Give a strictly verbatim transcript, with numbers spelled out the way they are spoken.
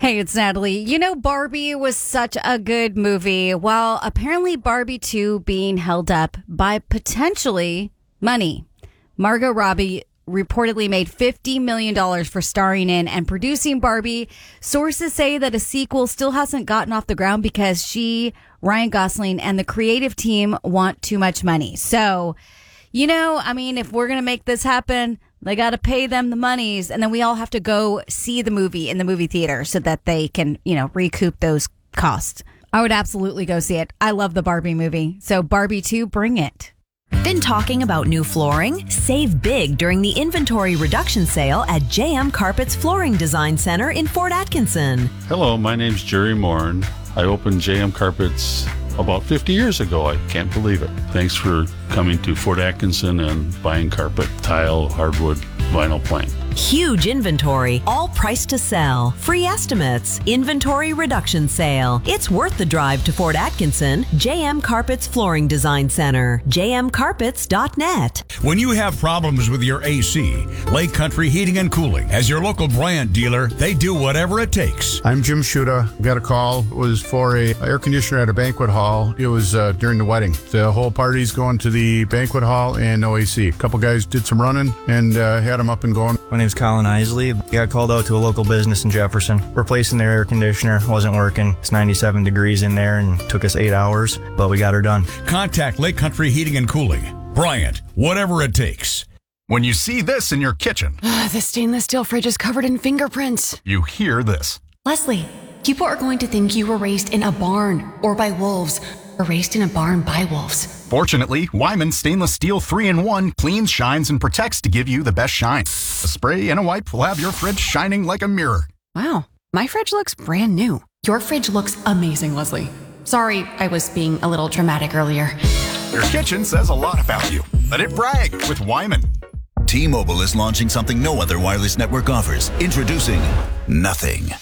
Hey, it's Natalie. You know, Barbie was such a good movie. Well, apparently Barbie two being held up by potentially money. Margot Robbie reportedly made fifty million dollars for starring in and producing Barbie. Sources say that a sequel still hasn't gotten off the ground because she, Ryan Gosling, and the creative team want too much money. So, you know, I mean, if we're going to make this happen, they got to pay them the monies, and then we all have to go see the movie in the movie theater so that they can, you know, recoup those costs. I would absolutely go see it. I love the Barbie movie. So Barbie two, bring it. Been talking about new flooring? Save big during the inventory reduction sale at J M Carpets Flooring Design Center in Fort Atkinson. Hello, my name's Jerry Morin. I opened J M Carpets about fifty years ago. I can't believe it. Thanks for coming to Fort Atkinson and buying carpet, tile, hardwood, vinyl plank. Huge inventory, all priced to sell. Free estimates, inventory reduction sale. It's worth the drive to Fort Atkinson. J M Carpets Flooring Design Center. j m carpets dot net. When you have problems with your A C, Lake Country Heating and Cooling, as your local Bryant dealer, they do whatever it takes. I'm Jim Shuda. Got a call. It was for a air conditioner at a banquet hall. It was uh, during the wedding. The whole party's going to the banquet hall and no A C. A couple guys did some running and uh, had them up and going. My name's Colin Isley. Got called out to a local business in Jefferson. Replacing their air conditioner. Wasn't working. It's ninety-seven degrees in there and took us eight hours, but we got her done. Contact Lake Country Heating and Cooling. Bryant, whatever it takes. When you see this in your kitchen, the stainless steel fridge is covered in fingerprints. you hear this. Leslie, people are going to think you were raised in a barn or by wolves, or raised in a barn by wolves. Fortunately, Wyman Stainless Steel three in one cleans, shines, and protects to give you the best shine. A spray and a wipe will have your fridge shining like a mirror. Wow, my fridge looks brand new. Your fridge looks amazing, Leslie. Sorry, I was being a little dramatic earlier. Your kitchen says a lot about you. Let it brag with Wyman. T-Mobile is launching something no other wireless network offers. Introducing Nothing.